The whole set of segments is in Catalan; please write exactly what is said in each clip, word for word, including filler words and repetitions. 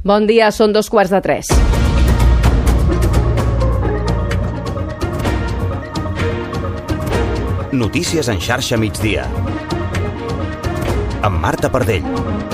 Bon dia, són dos quarts de tres. Notícies en xarxa migdia. Amb Marta Pardell.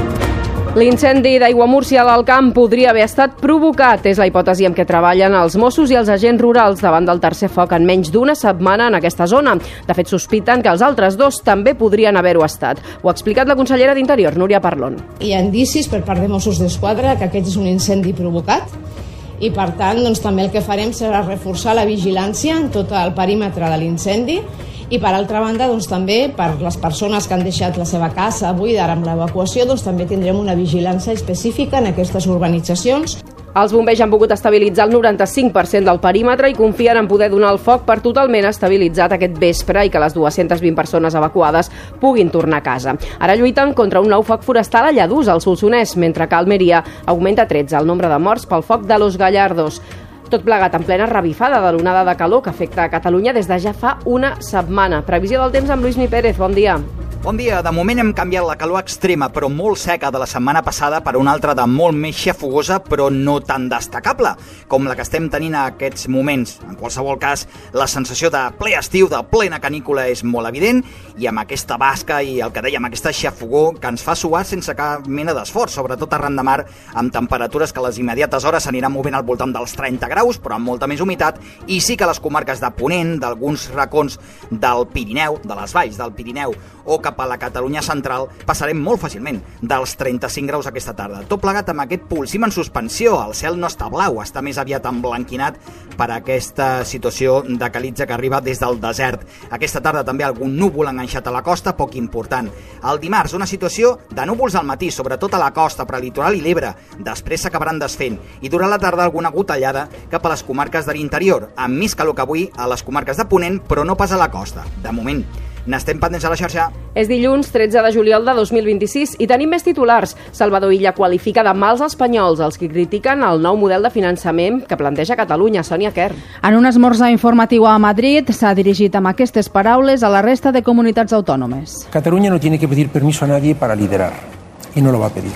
L'incendi d'Aiguamúrcia a l'Alt Camp podria haver estat provocat. És la hipòtesi amb què treballen els Mossos i els agents rurals davant del tercer foc en menys d'una setmana en aquesta zona. De fet, sospiten que els altres dos també podrien haver-ho estat. Ho ha explicat la consellera d'Interior, Núria Parlon. Hi ha indicis per part de Mossos d'Esquadra que aquest és un incendi provocat i, per tant, doncs, també el que farem serà reforçar la vigilància en tot el perímetre de l'incendi. I, per altra banda, doncs, també per les persones que han deixat la seva casa buida ara amb l'evacuació, doncs, també tindrem una vigilància específica en aquestes urbanitzacions. Els bombers han pogut estabilitzar el noranta-cinc per cent del perímetre i confien en poder donar el foc per totalment estabilitzat aquest vespre i que les dues-centes vint persones evacuades puguin tornar a casa. Ara lluiten contra un nou foc forestal a Lladús, al Solsonès, mentre que a Almeria augmenta tretze el nombre de morts pel foc de Los Gallardos. Tot plegat en plena revifada de l'onada de calor que afecta a Catalunya des de ja fa una setmana. Previsió del temps amb Lluís Mi Pérez. Bon dia. Bon dia. De moment hem canviat la calor extrema, però molt seca de la setmana passada per una altra de molt més xafogosa, però no tan destacable, com la que estem tenint a aquests moments. En qualsevol cas, la sensació de ple estiu, de plena canícula, és molt evident, i amb aquesta basca i el que dèiem, aquesta xafogor que ens fa suar sense cap mena d'esforç, sobretot arran de mar, amb temperatures que a les immediates hores s'aniran movent al voltant dels trenta graus, però amb molta més humitat, i sí que les comarques de Ponent, d'alguns racons del Pirineu, de les valls del Pirineu, o cap a la Catalunya central, passarem molt fàcilment dels trenta-cinc graus aquesta tarda. Tot plegat amb aquest pulsim en suspensió. El cel no està blau, està més aviat emblanquinat per aquesta situació de calitza que arriba des del desert. Aquesta tarda també algun núvol enganxat a la costa, poc important. El dimarts, una situació de núvols al matí, sobretot a la costa, prelitoral i l'Ebre. Després s'acabaran desfent i durant la tarda alguna gotellada cap a les comarques de l'interior, amb més calor que avui a les comarques de Ponent, però no pas a la costa, de moment. N'estem pendents a la xarxa. És dilluns tretze de juliol de dos mil vint-i-sis i tenim més titulars. Salvador Illa qualifica de mals espanyols els que critiquen el nou model de finançament que planteja Catalunya. Sònia Quer. En un esmorzar informatiu a Madrid s'ha dirigit amb aquestes paraules a la resta de comunitats autònomes. Catalunya no tiene que pedir permiso a nadie para liderar y no lo va a pedir.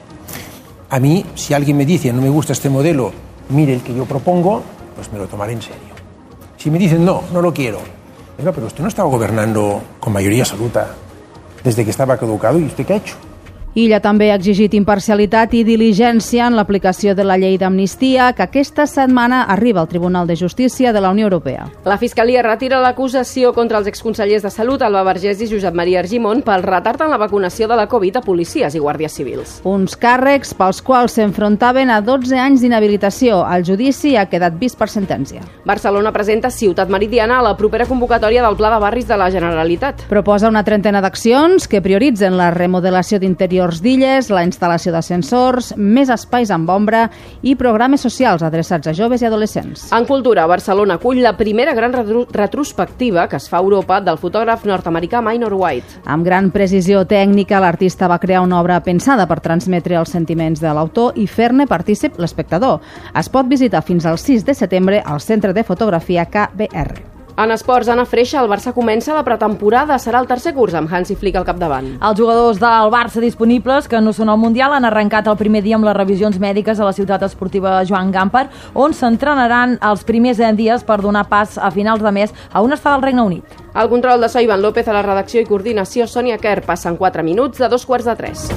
A mí, si alguien me dice no me gusta este modelo, mire el que yo propongo, pues me lo tomaré en serio. Si me dicen no, no lo quiero, Venga, pero usted no estaba gobernando con mayoría absoluta desde que estaba caducado, ¿y usted qué ha hecho? Illa també ha exigit imparcialitat i diligència en l'aplicació de la llei d'amnistia, que aquesta setmana arriba al Tribunal de Justícia de la Unió Europea. La Fiscalia retira l'acusació contra els exconsellers de Salut, Alba Vergés i Josep Maria Argimon, pel retard en la vacunació de la Covid a policies i guàrdies civils. Uns càrrecs pels quals s'enfrontaven a dotze anys d'inhabilitació. El judici ha quedat vist per sentència. Barcelona presenta Ciutat Meridiana a la propera convocatòria del Pla de Barris de la Generalitat. Proposa una trentena d'accions que prioritzen la remodelació d'interiors d'illes, la instal·lació d'ascensors, més espais amb ombra i programes socials adreçats a joves i adolescents. En cultura, Barcelona acull la primera gran retrospectiva que es fa a Europa del fotògraf nord-americà Minor White. Amb gran precisió tècnica, l'artista va crear una obra pensada per transmetre els sentiments de l'autor i fer-ne partícip l'espectador. Es pot visitar fins al sis de setembre al Centre de Fotografia K B R. En esports, Anna Freixa, el Barça comença la pretemporada. Serà el tercer curs amb Hansi Flick al capdavant. Els jugadors del Barça disponibles, que no són al Mundial, han arrencat el primer dia amb les revisions mèdiques a la ciutat esportiva Joan Gamper, on s'entrenaran els primers dies per donar pas a finals de mes a una estada al Regne Unit. El control de so Ivan López, a la redacció i coordinació Sònia Quer. Passen quatre minuts de dos quarts de tres.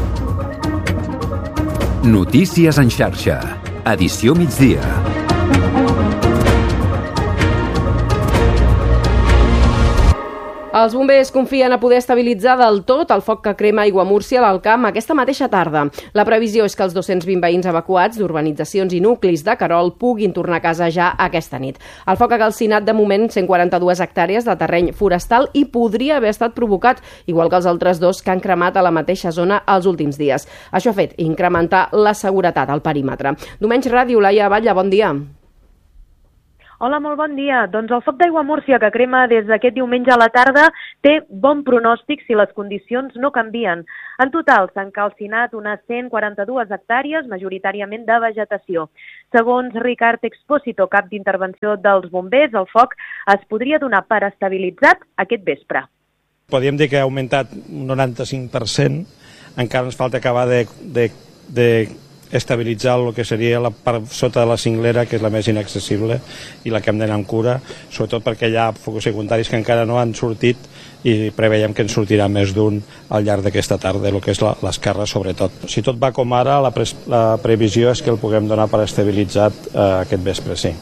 Notícies en xarxa. Edició migdia. Els bombers confien a poder estabilitzar del tot el foc que crema Aiguamúrcia a l'Alt Camp aquesta mateixa tarda. La previsió és que els dos-cents vint veïns evacuats d'urbanitzacions i nuclis de Querol puguin tornar a casa ja aquesta nit. El foc ha calcinat de moment cent quaranta-dues hectàrees de terreny forestal i podria haver estat provocat, igual que els altres dos que han cremat a la mateixa zona els últims dies. Això ha fet incrementar la seguretat al perímetre. Domenys Ràdio, Laia Batlle, bon dia. Hola, molt bon dia. Doncs el foc d'Aiguamúrcia que crema des d'aquest diumenge a la tarda té bon pronòstic si les condicions no canvien. En total s'han calcinat unes cent quaranta-dues hectàrees, majoritàriament de vegetació. Segons Ricard Expósito, cap d'intervenció dels bombers, el foc es podria donar per estabilitzat aquest vespre. Podríem dir que ha augmentat un noranta-cinc per cent, encara ens falta acabar de, de, de estabilitzar el que seria la part sota de la cinglera, que és la més inaccessible i la que hem d'anar amb cura, sobretot perquè hi ha focus secundaris que encara no han sortit i preveiem que en sortirà més d'un al llarg d'aquesta tarda, el que és l'esquerra sobretot. Si tot va com ara, la, pre la previsió és que el puguem donar per estabilitzat eh, aquest vespre, sí.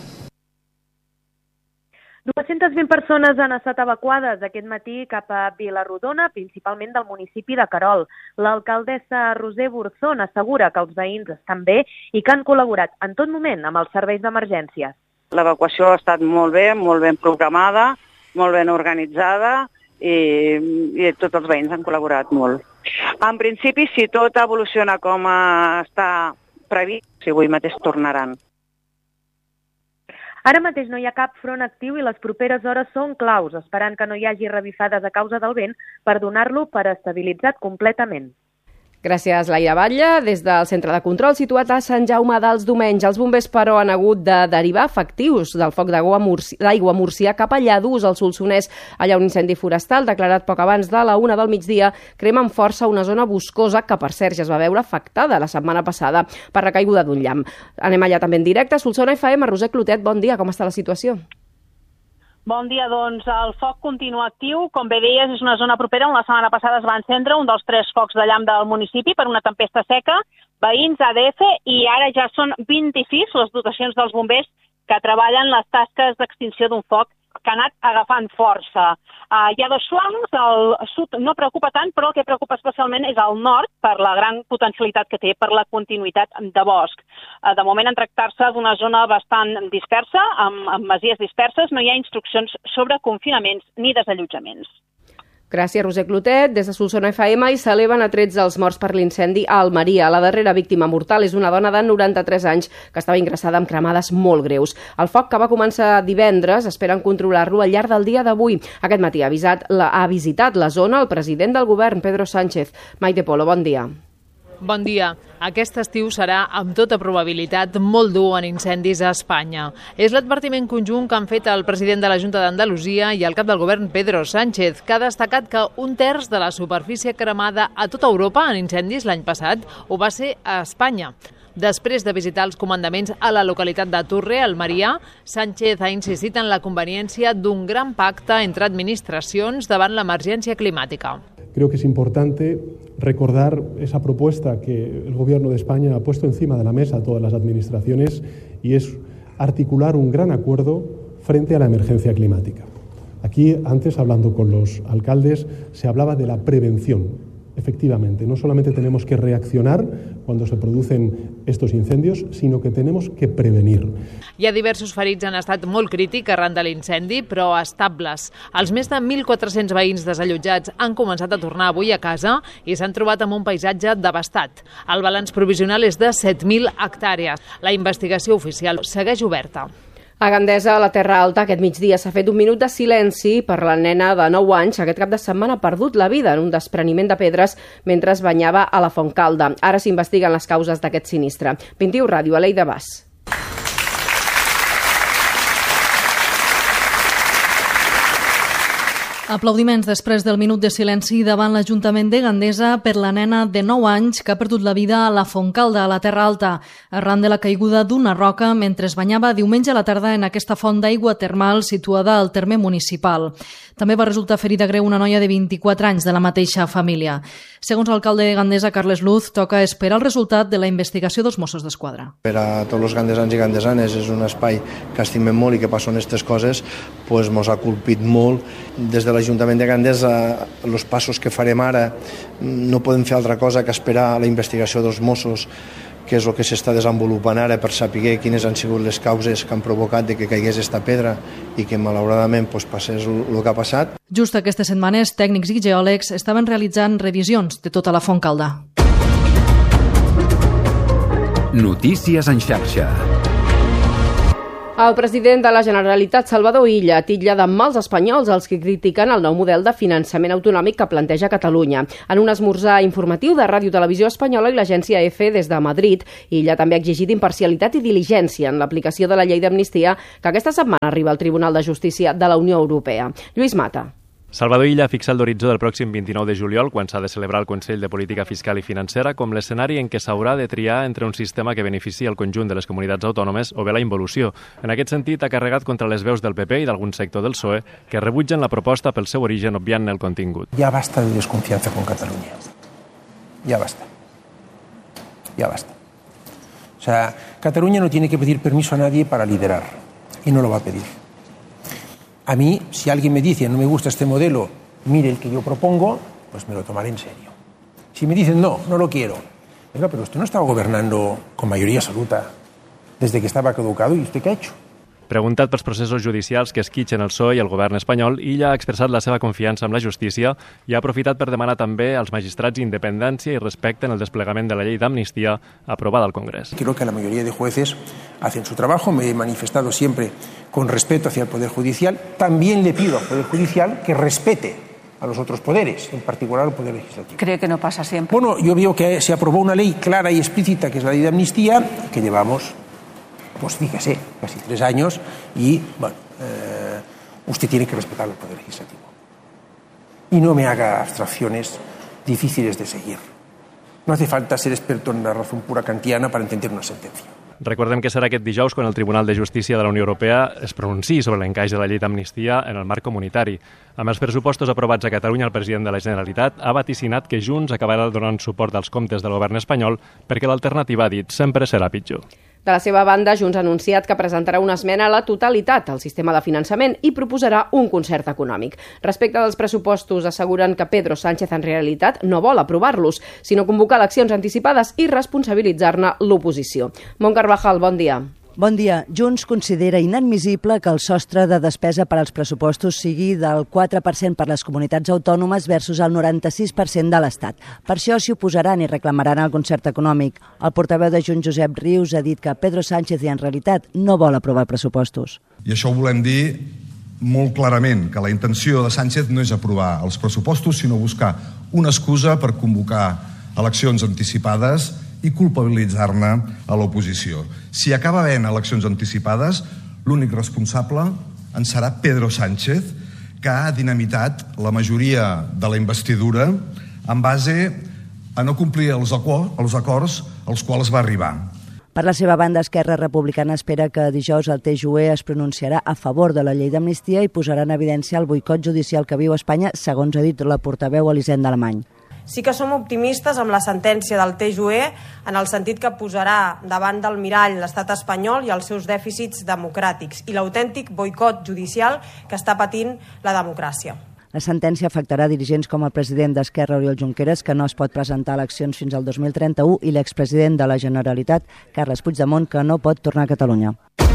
dues-centes vint persones han estat evacuades aquest matí cap a Vilarrodona, principalment del municipi de Querol. L'alcaldessa Roser Burzón assegura que els veïns estan bé i que han col·laborat en tot moment amb els serveis d'emergències. L'evacuació ha estat molt bé, molt ben programada, molt ben organitzada i, i tots els veïns han col·laborat molt. En principi, si tot evoluciona com està previst, si avui mateix tornaran. Ara mateix no hi ha cap front actiu i les properes hores són claus, esperant que no hi hagi revifades a causa del vent per donar-lo per estabilitzat completament. Gràcies, Laia Batlle. Des del centre de control situat a Sant Jaume dels Domenys, els bombers, però, han hagut de derivar efectius del foc d'aigua Múrcia cap a Lladurs, al Solsonès. Allà un incendi forestal declarat poc abans de la una del migdia crema amb força una zona boscosa que, per cert, ja es va veure afectada la setmana passada per la caiguda d'un llamp. Anem allà també en directe. Solsona F M, Roser Clotet, bon dia. Com està la situació? Bon dia, doncs el foc continua actiu. Com bé deies, és una zona propera on la setmana passada es va encendre un dels tres focs de llamp del municipi per una tempesta seca, veïns, A D F, i ara ja són vint-i-sis les dotacions dels bombers que treballen les tasques d'extinció d'un foc que ha anat agafant força. Uh, hi ha dos flancs, el sud no preocupa tant, però el que preocupa especialment és el nord per la gran potencialitat que té per la continuïtat de bosc. Uh, de moment, en tractar-se d'una zona bastant dispersa, amb, amb masies disperses, no hi ha instruccions sobre confinaments ni desallotjaments. Gràcies, Roser Clotet. Des de Solsona F M i s'eleven a tretze els morts per l'incendi a Almeria. La darrera víctima mortal és una dona de noranta-tres anys que estava ingressada amb cremades molt greus. El foc, que va començar divendres, esperen controlar-lo al llarg del dia d'avui. Aquest matí ha, avisat la, ha visitat la zona el president del govern, Pedro Sánchez. Maite Polo, bon dia. Bon dia. Aquest estiu serà, amb tota probabilitat, molt dur en incendis a Espanya. És l'advertiment conjunt que han fet el president de la Junta d'Andalusia i el cap del govern, Pedro Sánchez, que ha destacat que un terç de la superfície cremada a tota Europa en incendis l'any passat ho va ser a Espanya. Després de visitar els comandaments a la localitat de Turre, Almeria, Sánchez ha insistit en la conveniència d'un gran pacte entre administracions davant l'emergència climàtica. Creo que es importante recordar esa propuesta que el Gobierno de España ha puesto encima de la mesa a todas las administraciones y es articular un gran acuerdo frente a la emergencia climática. Aquí, antes, hablando con los alcaldes, se hablaba de la prevención. Efectivamente, no solamente tenemos que reaccionar cuando se producen estos incendios, sino que tenemos que prevenir. Hi ha diversos ferits en estat molt crític arran de l'incendi, però estables. Els més de mil quatre-cents veïns desallotjats han començat a tornar avui a casa i s'han trobat amb un paisatge devastat. El balanç provisional és de set mil hectàrees. La investigació oficial segueix oberta. A Gandesa, a la Terra Alta, aquest migdia s'ha fet un minut de silenci per la nena de nou anys. Aquest cap de setmana ha perdut la vida en un despreniment de pedres mentre es banyava a la Fontcalda. Ara s'investiguen les causes d'aquest sinistre. vint-i-u Ràdio, Aleida Bas. Aplaudiments després del minut de silenci davant l'Ajuntament de Gandesa per la nena de nou anys que ha perdut la vida a la Fontcalda, a la Terra Alta, arran de la caiguda d'una roca mentre es banyava diumenge a la tarda en aquesta font d'aigua termal situada al terme municipal. També va resultar ferida greu una noia de vint-i-quatre anys de la mateixa família. Segons l'alcalde de Gandesa, Carles Luz, toca esperar el resultat de la investigació dels Mossos d'Esquadra. Per a tots els gandesans i gandesanes és un espai que estimem molt i que passen aquestes coses, doncs mos ha colpit molt. Des de l'Ajuntament de Gandesa, els passos que farem ara no podem fer altra cosa que esperar la investigació dels Mossos, que és el que s'està desenvolupant ara per saber quines han sigut les causes que han provocat de que caigués esta pedra i que malauradament doncs, passés el que ha passat. Just aquestes setmanes, tècnics i geòlegs estaven realitzant revisions de tota la Fontcalda. Notícies en xarxa. El president de la Generalitat, Salvador Illa, titlla de mals espanyols els que critiquen el nou model de finançament autonòmic que planteja Catalunya. En un esmorzar informatiu de Ràdio Televisió Espanyola i l'agència EFE des de Madrid, Illa també ha exigit imparcialitat i diligència en l'aplicació de la llei d'amnistia que aquesta setmana arriba al Tribunal de Justícia de la Unió Europea. Lluís Mata. Salvador Illa ha fixat l'horitzó del pròxim vint-i-nou de juliol, quan s'ha de celebrar el Consell de Política Fiscal i Financera, com l'escenari en què s'haurà de triar entre un sistema que beneficia el conjunt de les comunitats autònomes o bé la involució. En aquest sentit, ha carregat contra les veus del P P i d'algun sector del P S O E que rebutgen la proposta pel seu origen obviant el contingut. Ya basta de desconfianza con Cataluña. Ya basta. Ya basta. O sea, Cataluña no tiene que pedir permiso a nadie para liderar y no lo va a pedir. A mí, si alguien me dice no me gusta este modelo, mire el que yo propongo, pues me lo tomaré en serio. Si me dicen no, no lo quiero, oiga, pero usted no estaba gobernando con mayoría absoluta desde que estaba caducado, ¿y usted qué ha hecho? Preguntat pels processos judicials que esquitxen el P S O E i el govern espanyol, Illa ha expressat la seva confiança en la justícia i ha aprofitat per demanar també als magistrats independència i respecte en el desplegament de la llei d'amnistia aprovada al Congrés. Creo que la mayoría de jueces hacen su trabajo, me he manifestado siempre con respeto hacia el Poder Judicial. También le pido al Poder Judicial que respete a los otros poderes, en particular al Poder Legislativo. ¿Cree que no pasa siempre? Bueno, yo veo que se aprobó una ley clara y explícita, que es la ley de amnistía, que llevamos, pues fíjese, casi tres años, y bueno, eh, usted tiene que respetar al Poder Legislativo. Y no me haga abstracciones difíciles de seguir. No hace falta ser experto en la razón pura kantiana para entender una sentencia. Recordem que serà aquest dijous quan el Tribunal de Justícia de la Unió Europea es pronunciï sobre l'encaix de la llei d'amnistia en el marc comunitari. Amb els pressupostos aprovats a Catalunya, el president de la Generalitat ha vaticinat que Junts acabarà donant suport als comptes del govern espanyol perquè l'alternativa, ha dit, sempre serà pitjor. De la seva banda, Junts ha anunciat que presentarà una esmena a la totalitat al sistema de finançament i proposarà un concert econòmic. Respecte dels pressupostos, asseguren que Pedro Sánchez en realitat no vol aprovar-los, sinó convocar eleccions anticipades i responsabilitzar-ne l'oposició. Mont Carvajal, bon dia. Bon dia. Junts considera inadmissible que el sostre de despesa per als pressupostos sigui del quatre per cent per les comunitats autònomes versus el noranta-sis per cent de l'Estat. Per això s'hi oposaran i reclamaran el concert econòmic. El portaveu de Junts, Josep Rius, ha dit que Pedro Sánchez en realitat no vol aprovar pressupostos. I això ho volem dir molt clarament, que la intenció de Sánchez no és aprovar els pressupostos, sinó buscar una excusa per convocar eleccions anticipades i culpabilitzar-ne a l'oposició. Si acaba havent eleccions anticipades, l'únic responsable en serà Pedro Sánchez, que ha dinamitat la majoria de la investidura en base a no complir els acords als quals va arribar. Per la seva banda, Esquerra Republicana espera que dijous el T J U E es pronunciarà a favor de la llei d'amnistia i posarà en evidència el boicot judicial que viu Espanya, segons ha dit la portaveu Elisenda Alemany. Sí que som optimistes amb la sentència del T J U E en el sentit que posarà davant del mirall l'estat espanyol i els seus dèficits democràtics i l'autèntic boicot judicial que està patint la democràcia. La sentència afectarà dirigents com el president d'Esquerra, Oriol Junqueras, que no es pot presentar a eleccions fins al dos mil trenta-u, i l'expresident de la Generalitat, Carles Puigdemont, que no pot tornar a Catalunya.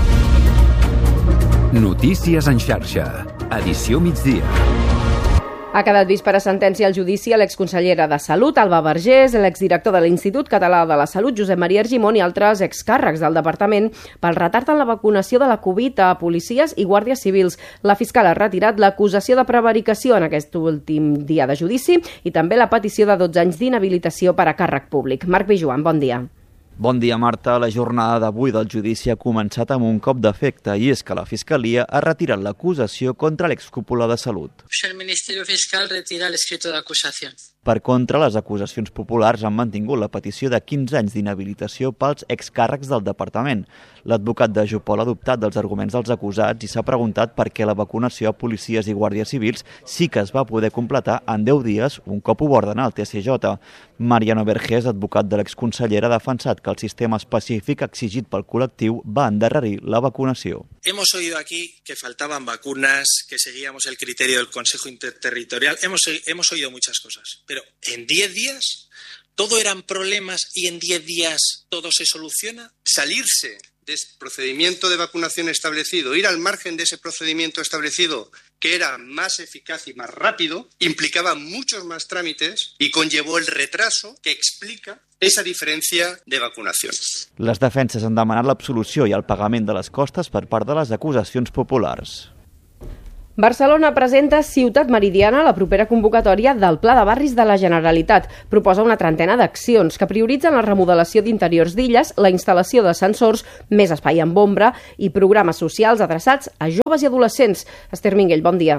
Notícies en xarxa. Edició migdia. Ha quedat vist per a sentència al judici a l'exconsellera de Salut, Alba Vergés, l'exdirector de l'Institut Català de la Salut, Josep Maria Argimon, i altres excàrrecs del departament pel retard en la vacunació de la Covid a policies i guàrdies civils. La fiscal ha retirat l'acusació de prevaricació en aquest últim dia de judici i també la petició de dotze anys d'inhabilitació per a càrrec públic. Marc Pijuan, bon dia. Bon dia, Marta. La jornada d'avui del judici ha començat amb un cop d'efecte i és que la Fiscalia ha retirat l'acusació contra l'excúpula de Salut. El Ministerio Fiscal retira el escrito de acusación. Per contra, les acusacions populars han mantingut la petició de quinze anys d'inhabilitació pels excàrrecs del departament. L'advocat de Jopol ha adoptat dels arguments dels acusats i s'ha preguntat per què la vacunació a policies i guàrdies civils sí que es va poder completar en deu dies un cop ho va ordenar el T S J. Mariano Vergés, advocat de l'exconsellera, ha defensat que el sistema específic exigit pel col·lectiu va endarrerir la vacunació. Hemos oído aquí que faltaban vacunas, que seguíamos el criterio del Consejo Interterritorial. Hemos, hemos oído muchas cosas, pero en diez días todo eran problemas y en diez días todo se soluciona. Salirse de ese procedimiento de vacunación establecido, ir al margen de ese procedimiento establecido, que era más eficaz y más rápido, implicaba muchos más trámites y conllevó el retraso que explica esa diferència de vacunació. Les defenses han demanat l'absolució i el pagament de les costes per part de les acusacions populars. Barcelona presenta Ciutat Meridiana, la propera convocatòria del Pla de Barris de la Generalitat. Proposa una trentena d'accions que prioritzen la remodelació d'interiors d'illes, la instal·lació d'ascensors, més espai amb ombra i programes socials adreçats a joves i adolescents. Esther Minguell, bon dia.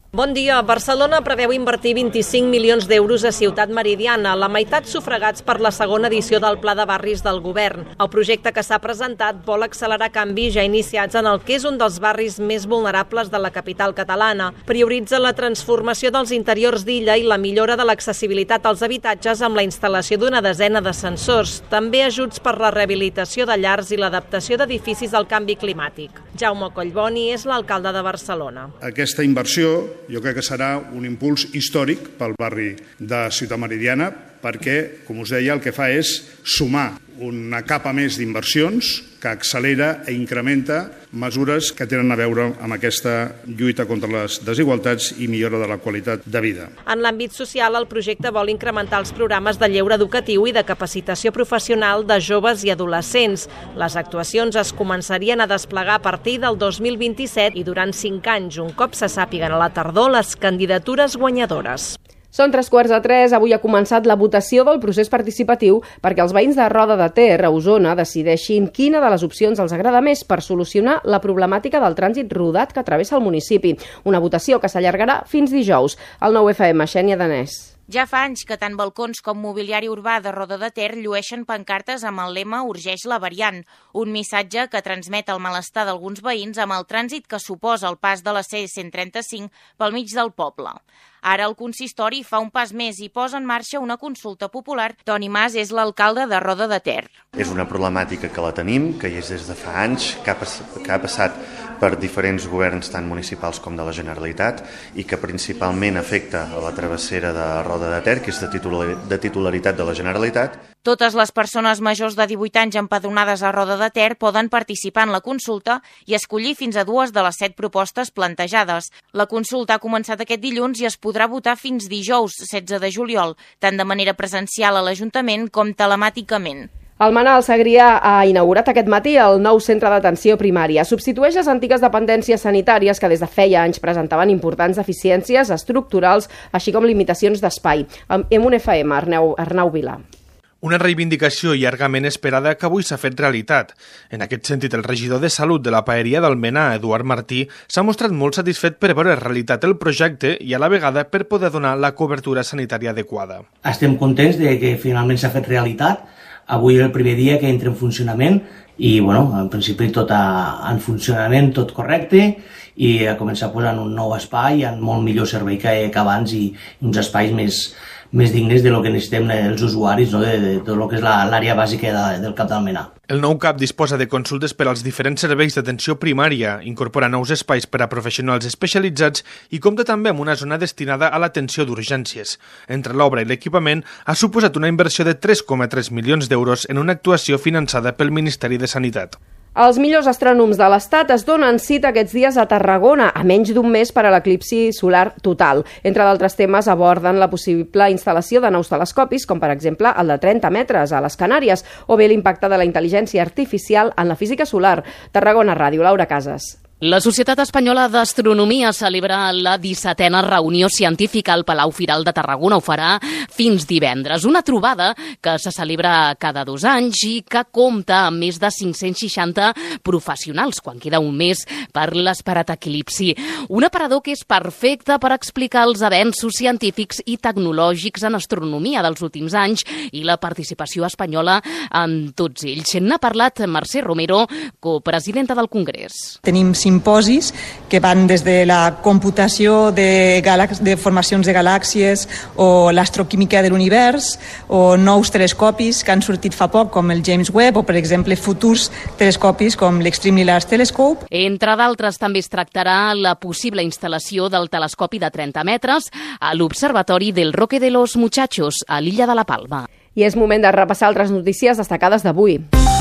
Bon dia. Barcelona preveu invertir vint-i-cinc milions d'euros a Ciutat Meridiana, la meitat sufragats per la segona edició del Pla de Barris del Govern. El projecte que s'ha presentat vol accelerar canvis ja iniciats en el que és un dels barris més vulnerables de la capital catalana. Prioritza la transformació dels interiors d'illa i la millora de l'accessibilitat als habitatges amb la instal·lació d'una desena d'ascensors. També ajuts per la rehabilitació de llars i l'adaptació d'edificis al canvi climàtic. Jaume Collboni és l'alcalde de Barcelona. Aquesta inversió jo crec que serà un impuls històric pel barri de Ciutat Meridiana perquè, com us deia, el que fa és sumar una capa més d'inversions que accelera i incrementa mesures que tenen a veure amb aquesta lluita contra les desigualtats i millora de la qualitat de vida. En l'àmbit social, el projecte vol incrementar els programes de lleure educatiu i de capacitació professional de joves i adolescents. Les actuacions es començarien a desplegar a partir del dos mil vint-i-set i durant cinc anys, un cop se sàpiguen a la tardor les candidatures guanyadores. Són tres quarts de tres, avui ha començat la votació del procés participatiu perquè els veïns de Roda de Ter, a Osona, decideixin quina de les opcions els agrada més per solucionar la problemàtica del trànsit rodat que travessa el municipi. Una votació que s'allargarà fins dijous. El nou F M, Xènia Danés. Ja fa anys que tant balcons com mobiliari urbà de Roda de Ter llueixen pancartes amb el lema «Urgeix la variant», un missatge que transmet el malestar d'alguns veïns amb el trànsit que suposa el pas de la C cent trenta-cinc pel mig del poble. Ara el consistori fa un pas més i posa en marxa una consulta popular. Toni Mas és l'alcalde de Roda de Ter. És una problemàtica que la tenim, que hi és des de fa anys, que ha, pass que ha passat per diferents governs tant municipals com de la Generalitat i que principalment afecta a la travessera de Roda de Ter, que és de, titular de titularitat de la Generalitat. Totes les persones majors de divuit anys empadronades a Roda de Ter poden participar en la consulta i escollir fins a dues de les set propostes plantejades. La consulta ha començat aquest dilluns i es podrà votar fins dijous, setze de juliol, tant de manera presencial a l'Ajuntament com telemàticament. El Manal Segrià ha inaugurat aquest matí el nou centre d'atenció primària. Substitueix les antigues dependències sanitàries que des de feia anys presentaven importants deficiències estructurals, així com limitacions d'espai. En un F M, Arnau, Arnau Vila. Una reivindicació llargament esperada que avui s'ha fet realitat. En aquest sentit, el regidor de Salut de la Paeria d'Almenar, Eduard Martí, s'ha mostrat molt satisfet per veure realitat el projecte i a la vegada per poder donar la cobertura sanitària adequada. Estem contents de que finalment s'ha fet realitat. Avui és el primer dia que entra en funcionament i, bueno, en principi tot a, en funcionament, tot correcte i a començar posant un nou espai amb molt millor servei que, que abans i uns espais més, més dignes de lo que necessitem els usuaris, no? de, de tot el que és l'àrea bàsica de, del Cap d'Almenar. El nou CAP disposa de consultes per als diferents serveis d'atenció primària, incorpora nous espais per a professionals especialitzats i compta també amb una zona destinada a l'atenció d'urgències. Entre l'obra i l'equipament ha suposat una inversió de tres coma tres milions d'euros en una actuació finançada pel Ministeri de Sanitat. Els millors astrònoms de l'Estat es donen cita aquests dies a Tarragona, a menys d'un mes per a l'eclipsi solar total. Entre d'altres temes aborden la possible instal·lació de nous telescopis, com per exemple el de trenta metres a les Canàries, o bé l'impacte de la intel·ligència artificial en la física solar. Tarragona Ràdio, Laura Casas. La Societat Espanyola d'Astronomia celebra la dissetena reunió científica al Palau Firal de Tarragona. Ho farà fins divendres. Una trobada que se celebra cada dos anys i que compta amb més de cinc-cents seixanta professionals, quan queda un mes per l'esperat eclipsi. Un aparador que és perfecte per explicar els avenços científics i tecnològics en astronomia dels últims anys i la participació espanyola en tots ells. N'ha parlat Mercè Romero, copresidenta del Congrés. Tenim simposis que van des de la computació de, de formacions de galàxies o l'astroquímica de l'univers o nous telescopis que han sortit fa poc com el James Webb o, per exemple, futurs telescopis com l'Extremely Large Telescope. Entre d'altres, també es tractarà la possible instal·lació del telescopi de trenta metres a l'Observatori del Roque de los Muchachos, a l'illa de la Palma. I és moment de repassar altres notícies destacades d'avui.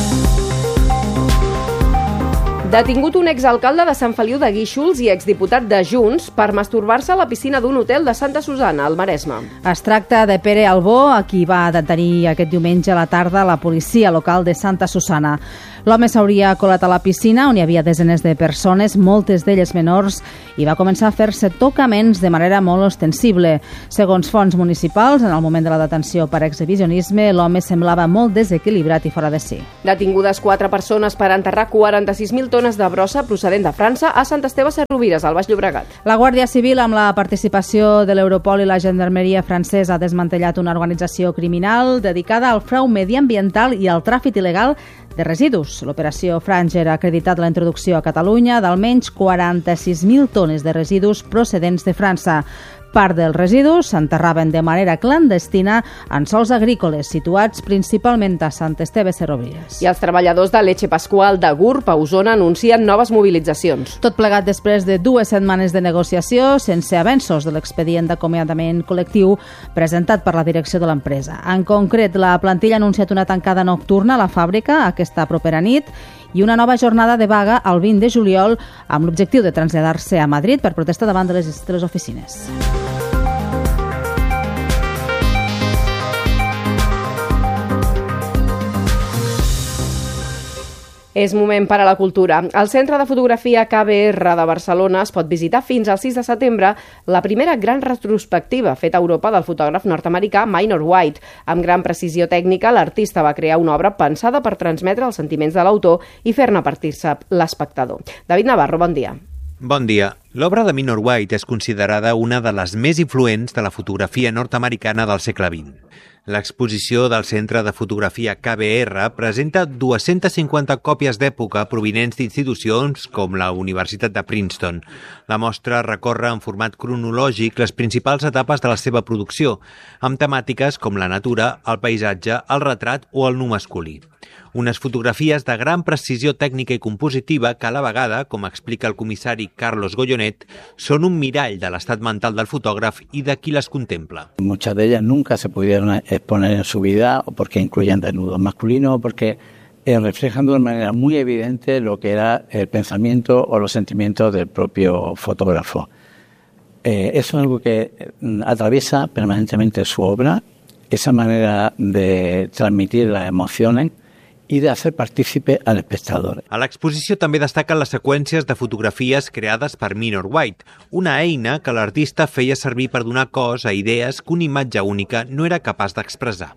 Detingut un exalcalde de Sant Feliu de Guíxols i exdiputat de Junts per masturbar-se a la piscina d'un hotel de Santa Susana, al Maresme. Es tracta de Pere Albó, a qui va detenir aquest diumenge a la tarda la policia local de Santa Susana. L'home s'hauria colat a la piscina, on hi havia desenes de persones, moltes d'elles menors, i va començar a fer-se tocaments de manera molt ostensible. Segons fonts municipals, en el moment de la detenció per exhibicionisme, l'home semblava molt desequilibrat i fora de si. Detingudes quatre persones per enterrar quaranta-sis mil tones de brossa procedent de França a Sant Esteve Sesrovires, al Baix Llobregat. La Guàrdia Civil, amb la participació de l'Europol i la Gendarmeria francesa, ha desmantellat una organització criminal dedicada al frau mediambiental i al tràfic il·legal de residus. L'operació Franger ha acreditat la introducció a Catalunya d'almenys quaranta-sis mil tones de residus procedents de França. Part dels residus s'enterraven de manera clandestina en sols agrícoles situats principalment a Sant Esteve Sesrovires. I els treballadors de Leche Pascual de Gurb, a Osona, anuncien noves mobilitzacions. Tot plegat després de dues setmanes de negociació sense avenços de l'expedient d'acomiadament col·lectiu presentat per la direcció de l'empresa. En concret, la plantilla ha anunciat una tancada nocturna a la fàbrica aquesta propera nit i una nova jornada de vaga el vint de juliol amb l'objectiu de traslladar-se a Madrid per protestar davant de les, de les oficines. És moment per a la cultura. Al Centre de Fotografia K B R de Barcelona es pot visitar fins al sis de setembre la primera gran retrospectiva feta a Europa del fotògraf nord-americà Minor White. Amb gran precisió tècnica, l'artista va crear una obra pensada per transmetre els sentiments de l'autor i fer-ne partir-se l'espectador. David Navarro, bon dia. Bon dia. L'obra de Minor White és considerada una de les més influents de la fotografia nord-americana del segle vint. L'exposició del Centre de Fotografia K B R presenta dues-centes cinquanta còpies d'època provinents d'institucions com la Universitat de Princeton. La mostra recorre en format cronològic les principals etapes de la seva producció, amb temàtiques com la natura, el paisatge, el retrat o el nu masculí. Unes fotografies de gran precisió tècnica i compositiva que a la vegada, com explica el comissari Carlos Gollonet, són un mirall de l'estat mental del fotògraf i de qui les contempla. Muchas de ellas nunca se pudieron exponer en su vida o porque incluyen desnudos masculinos o porque eh, reflejan de una manera muy evidente lo que era el pensamiento o los sentimientos del propio fotógrafo. Eh, eso es algo que atraviesa permanentemente su obra, esa manera de transmitir las emociones i de fer partícipe al espectador. A l'exposició també destaquen les seqüències de fotografies creades per Minor White, una eina que l'artista feia servir per donar cos a idees que una imatge única no era capaç d'expressar.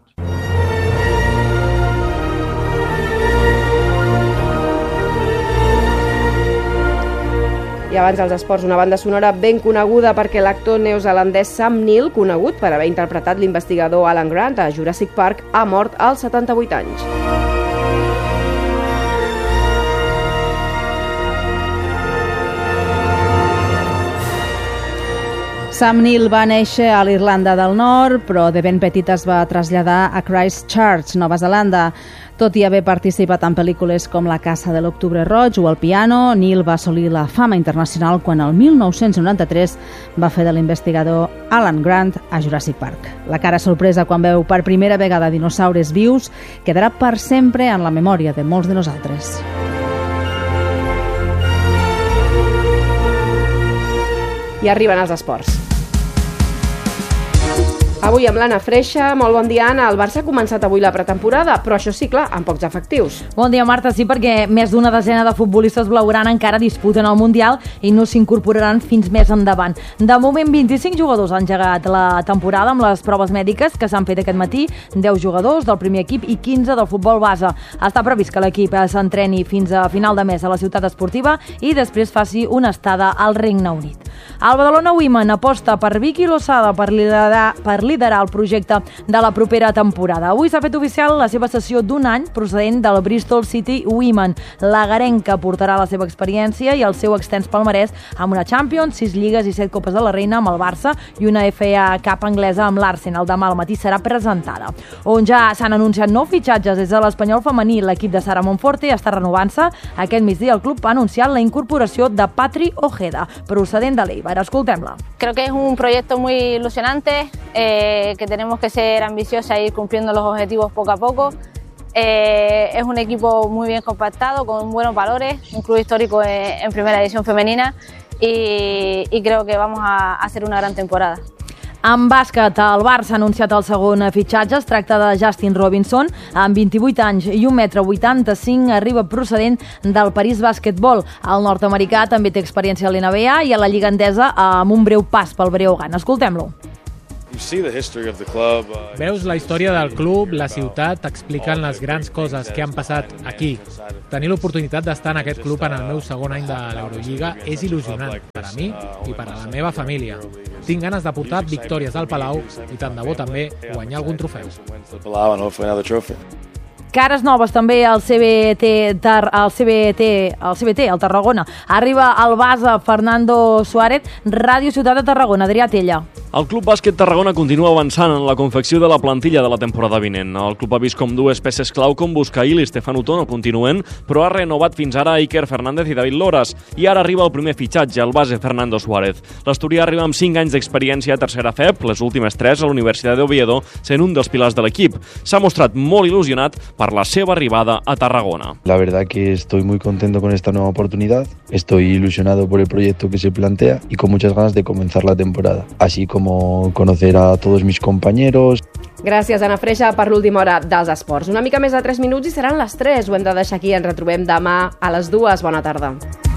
I abans dels esports, una banda sonora ben coneguda perquè l'actor neozelandès Sam Neill, conegut per haver interpretat l'investigador Alan Grant a Jurassic Park, ha mort als setanta-vuit anys. Sam Neill va néixer a l'Irlanda del Nord, però de ben petit es va traslladar a Christchurch, Nova Zelanda. Tot i haver participat en pel·lícules com La caça de l'Octubre Roig o El piano, Neill va assolir la fama internacional quan el mil nou-cents noranta-tres va fer de l'investigador Alan Grant a Jurassic Park. La cara sorpresa quan veu per primera vegada dinosaures vius quedarà per sempre en la memòria de molts de nosaltres. I arriben els esports. Avui amb l'Anna Freixa. Molt bon dia, Anna. El Barça ha començat avui la pretemporada, però això sí, clar, amb pocs efectius. Bon dia, Marta. Sí, perquè més d'una desena de futbolistes blaugrana encara disputen el Mundial i no s'incorporaran fins més endavant. De moment, vint-i-cinc jugadors han engegat la temporada amb les proves mèdiques que s'han fet aquest matí, deu jugadors del primer equip i quinze del futbol base. Està previst que l'equip s'entreni fins a final de mes a la ciutat esportiva i després faci una estada al Regne Unit. El Badalona Women aposta per Vicky Losada per liderar, per liderar el projecte de la propera temporada. Avui s'ha fet oficial la seva sessió d'un any procedent del Bristol City Women. La garenca portarà la seva experiència i el seu extens palmarès amb una Champions, sis lligues i set copes de la Reina amb el Barça i una F A Cup anglesa amb l'Arsenal. Demà al matí serà presentada. On ja s'han anunciat nou fitxatges des de l'Espanyol femení. L'equip de Sara Monforte està renovant-se. Aquest migdia el club ha anunciat la incorporació de Patri Ojeda, procedent de l'Eibar. Escoltem-la. Creo que es un proyecto muy ilusionante, eh, que tenemos que ser ambiciosos e ir cumpliendo los objetivos poco a poco. Eh, es un equipo muy bien compactado, con buenos valores, un club histórico en, en primera división femenina y, y creo que vamos a hacer una gran temporada. En bàsquet, el Barça ha anunciat el segon fitxatge. Es tracta de Justin Robinson, amb vint-i-vuit anys i un metre vuitanta-cinc, arriba procedent del París Basketball. El nord-americà també té experiència a l'N B A i a la Lliga Endesa amb un breu pas pel Breogán. Escoltem-lo. Veus la història del club, la ciutat, t'expliquen les grans coses que han passat aquí. Tenir l'oportunitat d'estar en aquest club en el meu segon any de l'Eurolliga és il·lusionant per a mi i per a la meva família. Tinc ganes de portar victòries al Palau i tant de bo també guanyar algun trofeu. Cares noves també al C B T, al C B T, al C B T, al Tarragona. Arriba el base Fernando Suárez, Ràdio Ciutat de Tarragona. Adrià Tella. El Club Bàsquet Tarragona continua avançant en la confecció de la plantilla de la temporada vinent. El club ha vist com dues peces clau com Buscail i Stefan Otto no continuen, però ha renovat fins ara Iker Fernández i David Loras. I ara arriba el primer fitxatge, el base Fernando Suárez. L'asturià arriba amb cinc anys d'experiència a tercera F E P, les últimes tres a la Universitat d'Oviedo, sent un dels pilars de l'equip. S'ha mostrat molt il·lusionat per la seva arribada a Tarragona. La verdad que estoy muy contento con esta nueva oportunidad. Estoy ilusionado por el proyecto que se plantea y con muchas ganas de comenzar la temporada, así como conocer a todos mis compañeros. Gràcies, Anna Freixa, per l'última hora dels esports. Una mica més de tres minuts i seran les tres. Ho hem de deixar aquí. Ens retrobem demà a les dues. Bona tarda.